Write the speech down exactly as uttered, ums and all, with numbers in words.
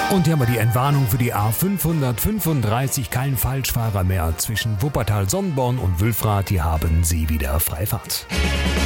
Und hier haben wir die Entwarnung für die A fünfhundertfünfunddreißig. Kein Falschfahrer mehr zwischen Wuppertal-Sonnborn und Wülfrath. Hier haben Sie wieder Freifahrt.